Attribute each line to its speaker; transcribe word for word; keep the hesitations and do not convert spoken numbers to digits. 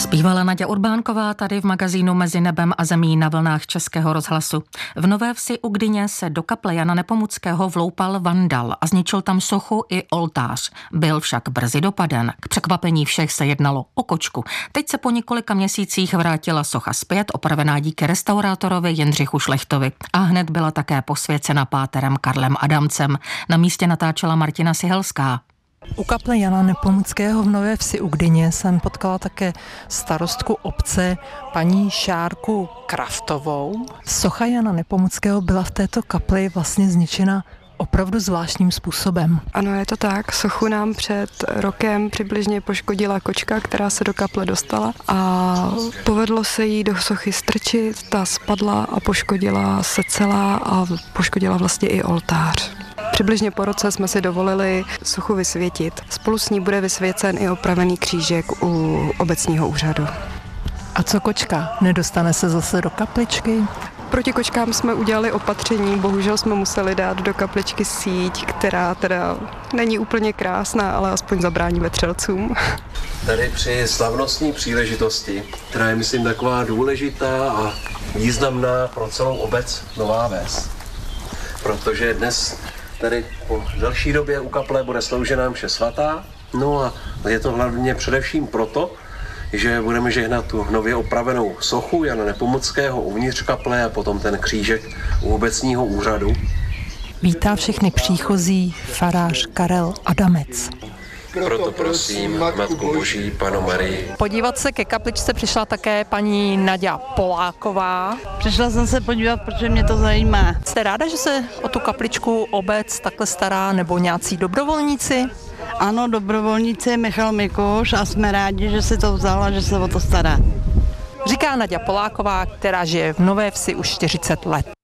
Speaker 1: Zpívala Naďa Urbánková tady v magazínu Mezi nebem a zemí na vlnách Českého rozhlasu. V Nové Vsi u Gdyně se do kaple Jana Nepomuckého vloupal vandal a zničil tam sochu i oltář. Byl však brzy dopaden. K překvapení všech se jednalo o kočku. Teď se po několika měsících vrátila socha zpět, opravená díky restaurátorovi Jindřichu Šlechtovi. A hned byla také posvěcena páterem Karlem Adamcem. Na místě natáčela Martina Sihelská.
Speaker 2: U kaple Jana Nepomuckého v Nové Vsi u Gdyně jsem potkala také starostku obce paní Šárku Kraftovou. Socha Jana Nepomuckého byla v této kapli vlastně zničena opravdu zvláštním způsobem.
Speaker 3: Ano, je to tak. Sochu nám před rokem přibližně poškodila kočka, která se do kaple dostala a povedlo se jí do sochy strčit, ta spadla a poškodila se celá a poškodila vlastně i oltář. Přibližně po roce jsme si dovolili sochu vysvětit. Spolu s ní bude vysvěcen i opravený křížek u obecního úřadu.
Speaker 2: A co kočka? Nedostane se zase do kapličky?
Speaker 3: Proti kočkám jsme udělali opatření, bohužel jsme museli dát do kapličky síť, která teda není úplně krásná, ale aspoň zabrání vetřelcům.
Speaker 4: Tady při slavnostní příležitosti, která je, myslím, taková důležitá a významná pro celou obec Nová Ves. Protože dnes tady po delší době u kaple bude sloužena mše svatá, no a je to hlavně především proto, že budeme žehnat tu nově opravenou sochu Jana Nepomuckého uvnitř kaple a potom ten křížek u obecního úřadu.
Speaker 2: Vítá všechny příchozí farář Karel Adamec.
Speaker 4: Proto prosím Matku Boží, Panu Marii.
Speaker 2: Podívat se ke kapličce přišla také paní Naďa Poláková.
Speaker 5: Přišla jsem se podívat, protože mě to zajímá.
Speaker 2: Jste ráda, že se o tu kapličku obec takhle stará, nebo nějací dobrovolníci?
Speaker 5: Ano, dobrovolníci Michal Mikuš a jsme rádi, že si to vzala, že se o to stará.
Speaker 2: Říká Naďa Poláková, která žije v Nové Vsi už čtyřicet let.